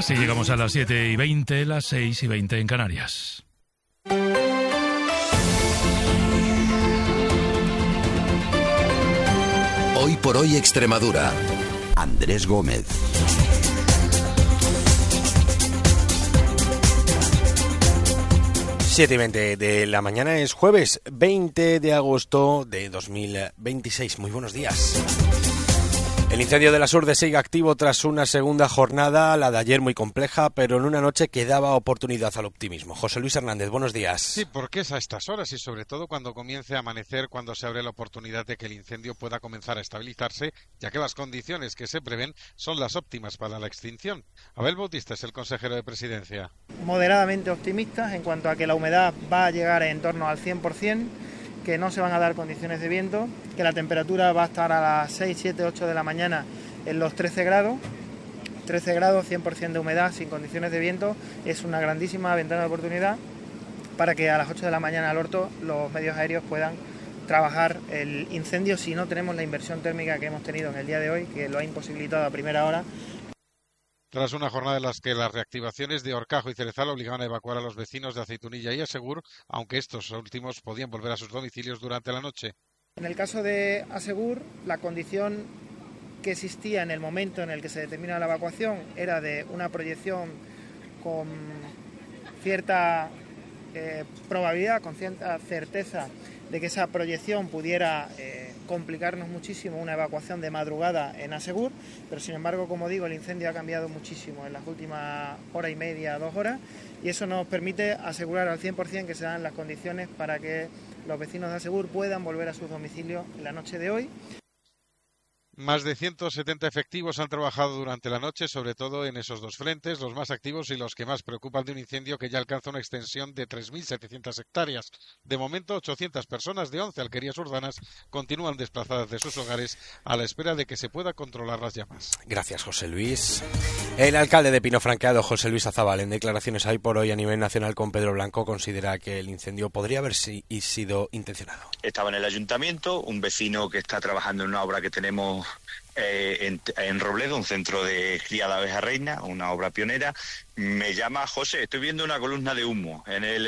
Así llegamos a las 7:20, las 6:20 en Canarias. Hoy por hoy Extremadura. Andrés Gómez. Siete y 20 de la mañana, es jueves 20 de agosto de 2026. Muy buenos días. El incendio de la Sur sigue activo tras una segunda jornada, la de ayer muy compleja, pero en una noche que daba oportunidad al optimismo. José Luis Hernández, buenos días. Sí, porque es a estas horas y sobre todo cuando comience a amanecer, cuando se abre la oportunidad de que el incendio pueda comenzar a estabilizarse, ya que las condiciones que se prevén son las óptimas para la extinción. Abel Bautista es el consejero de Presidencia. Moderadamente optimistas en cuanto a que la humedad va a llegar en torno al 100%, que no se van a dar condiciones de viento, que la temperatura va a estar a las 6, 7, 8 de la mañana en los 13 grados, 100% de humedad sin condiciones de viento. Es una grandísima ventana de oportunidad para que a las 8 de la mañana al orto los medios aéreos puedan trabajar el incendio si no tenemos la inversión térmica que hemos tenido en el día de hoy, que lo ha imposibilitado a primera hora. Tras una jornada en la que las reactivaciones de Horcajo y Cerezal obligaban a evacuar a los vecinos de Aceitunilla y Asegur, aunque estos últimos podían volver a sus domicilios durante la noche. En el caso de Asegur, la condición que existía en el momento en el que se determina la evacuación era de una proyección con cierta probabilidad, con cierta certeza de que esa proyección pudiera complicarnos muchísimo una evacuación de madrugada en Asegur, pero sin embargo, como digo, el incendio ha cambiado muchísimo en las últimas hora y media, 2 horas, y eso nos permite asegurar al 100% que se dan las condiciones para que los vecinos de Asegur puedan volver a sus domicilios en la noche de hoy. Más de 170 efectivos han trabajado durante la noche, sobre todo en esos dos frentes, los más activos y los que más preocupan de un incendio que ya alcanza una extensión de 3.700 hectáreas. De momento, 800 personas de 11 alquerías urbanas continúan desplazadas de sus hogares a la espera de que se pueda controlar las llamas. Gracias, José Luis. El alcalde de Pino Franqueado, José Luis Azabal, en declaraciones hoy por hoy a nivel nacional con Pedro Blanco, considera que el incendio podría haber sido intencionado. Estaba en el ayuntamiento, un vecino que está trabajando en una obra que tenemos en Robledo, un centro de cría de abeja reina, una obra pionera, me llama: José, estoy viendo una columna de humo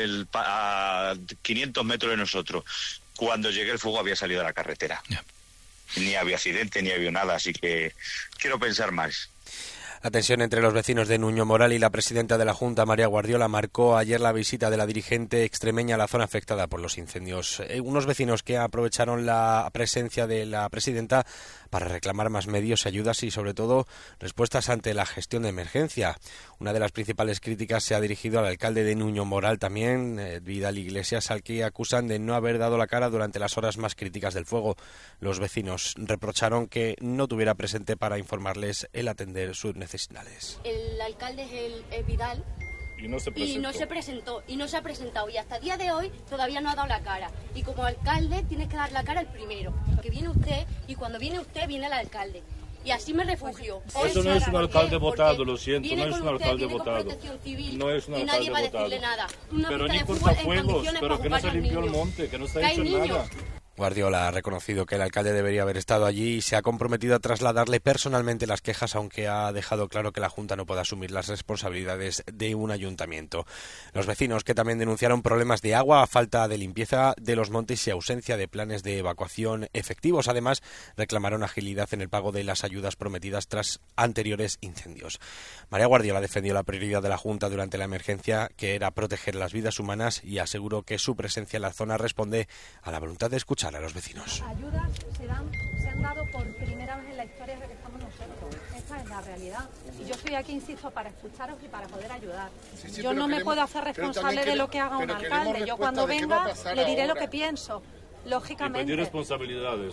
a 500 metros de nosotros. Cuando llegué el fuego había salido de la carretera. Yeah. Ni había accidente, ni había nada, así que quiero pensar más. La tensión entre los vecinos de Nuño Moral y la presidenta de la Junta, María Guardiola, marcó ayer la visita de la dirigente extremeña a la zona afectada por los incendios. Unos vecinos que aprovecharon la presencia de la presidenta para reclamar más medios, ayudas y, sobre todo, respuestas ante la gestión de emergencia. Una de las principales críticas se ha dirigido al alcalde de Nuño Moral también, Vidal Iglesias, al que acusan de no haber dado la cara durante las horas más críticas del fuego. Los vecinos reprocharon que no tuviera presente para informarles el atender sus necesidades. El alcalde es el Vidal. Y no se presentó y no se ha presentado y hasta el día de hoy todavía no ha dado la cara, y como alcalde tienes que dar la cara el primero, que viene usted y cuando viene usted viene el alcalde, y así me refugio. Eso no es un alcalde votado, lo siento, no es un alcalde votado. No es un alcalde nadie va a decirle nada. Pero ni cortafuegos, pero que no se limpió el monte, que no se ha hecho nada. Guardiola ha reconocido que el alcalde debería haber estado allí y se ha comprometido a trasladarle personalmente las quejas, aunque ha dejado claro que la Junta no puede asumir las responsabilidades de un ayuntamiento. Los vecinos, que también denunciaron problemas de agua, falta de limpieza de los montes y ausencia de planes de evacuación efectivos. Además, reclamaron agilidad en el pago de las ayudas prometidas tras anteriores incendios. María Guardiola defendió la prioridad de la Junta durante la emergencia, que era proteger las vidas humanas, y aseguró que su presencia en la zona responde a la voluntad de escuchar a los vecinos. Ayudas se han dado por primera vez en la historia de que estamos nosotros. Esta es la realidad. Y yo estoy aquí, insisto, para escucharos y para poder ayudar. Sí, yo no me puedo hacer responsable de lo que haga un alcalde. Yo cuando venga le diré lo que pienso, lógicamente. Y pedir responsabilidades.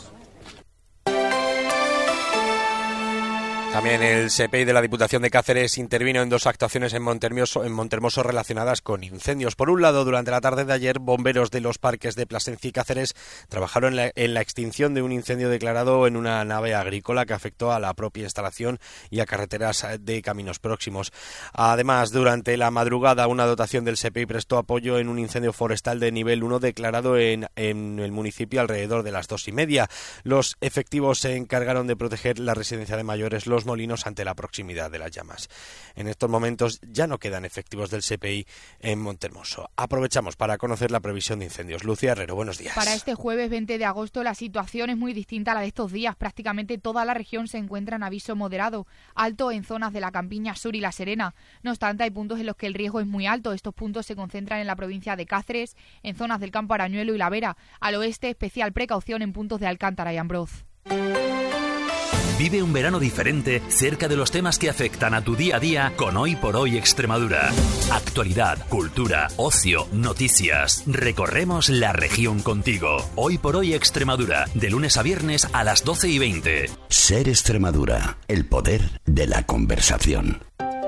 También el SEPEI de la Diputación de Cáceres intervino en 2 actuaciones en Montermoso relacionadas con incendios. Por un lado, durante la tarde de ayer, bomberos de los parques de Plasencia y Cáceres trabajaron en la extinción de un incendio declarado en una nave agrícola que afectó a la propia instalación y a carreteras de caminos próximos. Además, durante la madrugada, una dotación del SEPEI prestó apoyo en un incendio forestal de nivel 1 declarado en el municipio alrededor de las 2:30. Los efectivos se encargaron de proteger la residencia de mayores, los Molinos ante la proximidad de las llamas. En estos momentos ya no quedan efectivos del SPI en Montehermoso. Aprovechamos para conocer la previsión de incendios. Lucía Herrero, buenos días. Para este jueves 20 de agosto la situación es muy distinta a la de estos días. Prácticamente toda la región se encuentra en aviso moderado, alto en zonas de la Campiña Sur y La Serena. No obstante, hay puntos en los que el riesgo es muy alto. Estos puntos se concentran en la provincia de Cáceres, en zonas del Campo Arañuelo y La Vera. Al oeste, especial precaución en puntos de Alcántara y Ambroz. Vive un verano diferente cerca de los temas que afectan a tu día a día con Hoy por Hoy Extremadura. Actualidad, cultura, ocio, noticias. Recorremos la región contigo. Hoy por Hoy Extremadura, de lunes a viernes a las 12:20. Ser Extremadura, el poder de la conversación.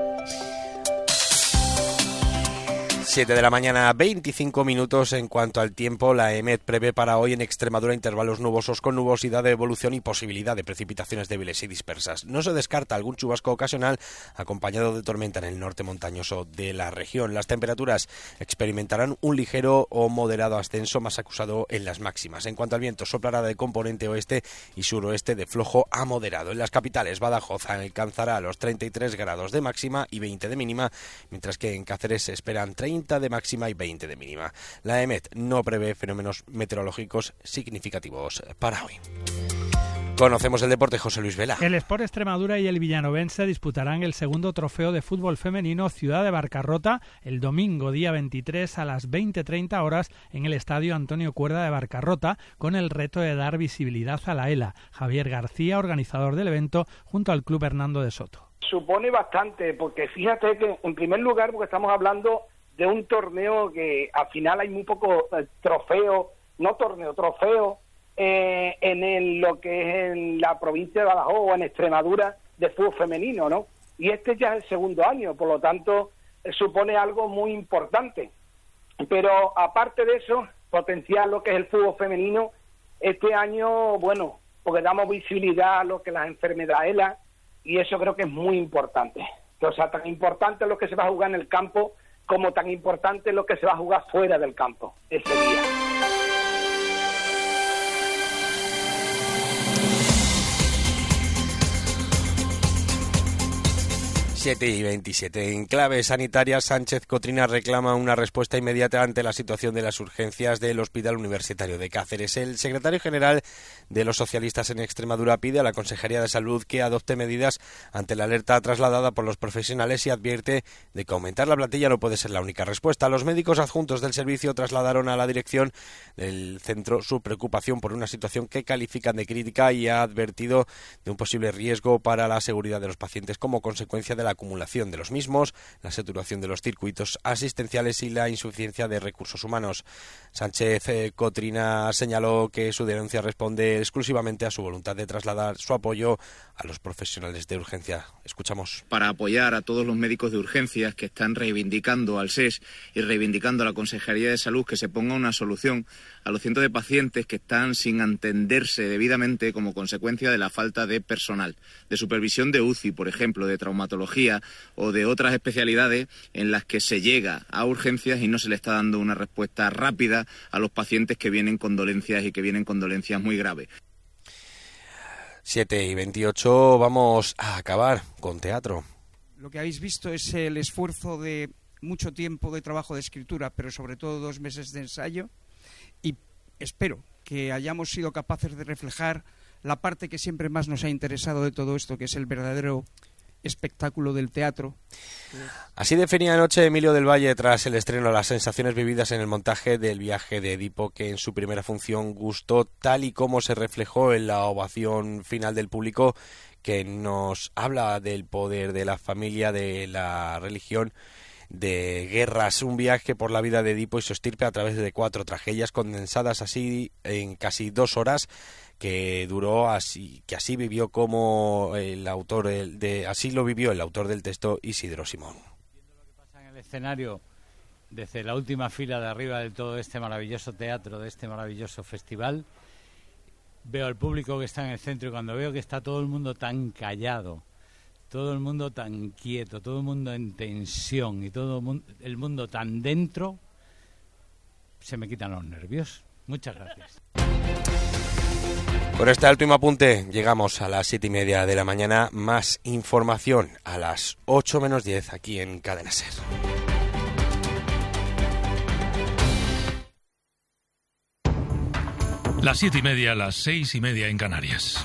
7 de la mañana, 25 minutos. En cuanto al tiempo, la EMET prevé para hoy en Extremadura intervalos nubosos con nubosidad de evolución y posibilidad de precipitaciones débiles y dispersas. No se descarta algún chubasco ocasional acompañado de tormenta en el norte montañoso de la región. Las temperaturas experimentarán un ligero o moderado ascenso, más acusado en las máximas. En cuanto al viento, soplará de componente oeste y suroeste de flojo a moderado. En las capitales, Badajoz alcanzará los 33 grados de máxima y 20 de mínima, mientras que en Cáceres se esperan 30 de máxima y 20 de mínima. La EMET no prevé fenómenos meteorológicos significativos para hoy. Conocemos el deporte, José Luis Vela. El Sport Extremadura y el Villanovense disputarán el segundo trofeo de fútbol femenino Ciudad de Barcarrota el domingo día 23 a las 20:30 horas en el Estadio Antonio Cuerda de Barcarrota, con el reto de dar visibilidad a la ELA. Javier García, organizador del evento, junto al Club Hernando de Soto. Supone bastante, porque fíjate que en primer lugar, porque estamos hablando de un torneo que al final hay muy poco trofeo en lo que es en la provincia de Badajoz o en Extremadura de fútbol femenino, ¿no? Y este ya es el segundo año, por lo tanto supone algo muy importante. Pero aparte de eso, potenciar lo que es el fútbol femenino este año, bueno, porque damos visibilidad a lo que las enfermedades ELA, y eso creo que es muy importante. O sea, tan importante es lo que se va a jugar en el campo como tan importante es lo que se va a jugar fuera del campo ese día. 7:27. En clave sanitaria, Sánchez Cotrina reclama una respuesta inmediata ante la situación de las urgencias del Hospital Universitario de Cáceres. El secretario general de los socialistas en Extremadura pide a la Consejería de Salud que adopte medidas ante la alerta trasladada por los profesionales y advierte de que aumentar la plantilla no puede ser la única respuesta. Los médicos adjuntos del servicio trasladaron a la dirección del centro su preocupación por una situación que califican de crítica y ha advertido de un posible riesgo para la seguridad de los pacientes como consecuencia de la acumulación de los mismos, la saturación de los circuitos asistenciales y la insuficiencia de recursos humanos. Sánchez Cotrina señaló que su denuncia responde exclusivamente a su voluntad de trasladar su apoyo a los profesionales de urgencia. Escuchamos. Para apoyar a todos los médicos de urgencias que están reivindicando al SES y reivindicando a la Consejería de Salud que se ponga una solución a los cientos de pacientes que están sin atenderse debidamente como consecuencia de la falta de personal, de supervisión de UCI, por ejemplo, de traumatología o de otras especialidades en las que se llega a urgencias y no se le está dando una respuesta rápida a los pacientes que vienen con dolencias y que vienen con dolencias muy graves. 7:28, vamos a acabar con teatro. Lo que habéis visto es el esfuerzo de mucho tiempo de trabajo de escritura, pero sobre todo 2 meses de ensayo, y espero que hayamos sido capaces de reflejar la parte que siempre más nos ha interesado de todo esto, que es el verdadero espectáculo del teatro. Así definía anoche Emilio del Valle tras el estreno las sensaciones vividas en el montaje del viaje de Edipo, que en su primera función gustó tal y como se reflejó en la ovación final del público, que nos habla del poder de la familia, de la religión, de guerras, un viaje por la vida de Edipo y su estirpe a través de 4 tragedias condensadas así en casi 2 horas, que duró así, que así vivió como el autor así lo vivió el autor del texto, Isidro Simón. Viendo lo que pasa en el escenario desde la última fila de arriba de todo este maravilloso teatro, de este maravilloso festival, veo al público que está en el centro y cuando veo que está todo el mundo tan callado, todo el mundo tan quieto, todo el mundo en tensión y todo el mundo tan dentro, se me quitan los nervios. Muchas gracias. Con este último apunte llegamos a las 7:30 de la mañana. Más información a las 8 menos 10 aquí en Cadena SER. Las 7:30, las 6:30 en Canarias.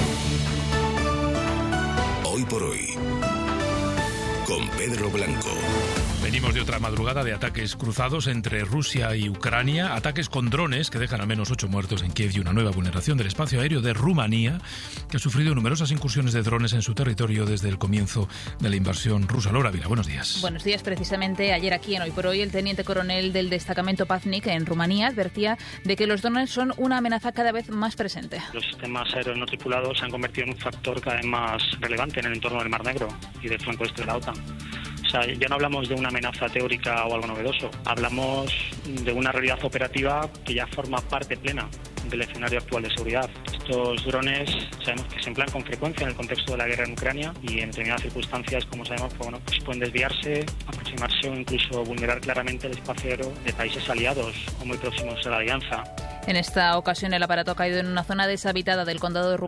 Hoy por hoy, con Pedro Blanco. Venimos de otra madrugada de ataques cruzados entre Rusia y Ucrania, ataques con drones que dejan al menos 8 muertos en Kiev y una nueva vulneración del espacio aéreo de Rumanía, que ha sufrido numerosas incursiones de drones en su territorio desde el comienzo de la invasión rusa. Laura Ávila, buenos días. Buenos días. Precisamente ayer aquí en Hoy por Hoy, el teniente coronel del destacamento Paznik en Rumanía advertía de que los drones son una amenaza cada vez más presente. Los sistemas aéreos no tripulados se han convertido en un factor cada vez más relevante en el entorno del Mar Negro y del flanco este de la OTAN. O sea, ya no hablamos de una amenaza teórica o algo novedoso, hablamos de una realidad operativa que ya forma parte plena del escenario actual de seguridad. Estos drones sabemos que se emplean con frecuencia en el contexto de la guerra en Ucrania y en determinadas circunstancias, como sabemos, pues pueden desviarse, aproximarse o incluso vulnerar claramente el espacio aéreo de países aliados o muy próximos a la alianza. En esta ocasión el aparato ha caído en una zona deshabitada del condado de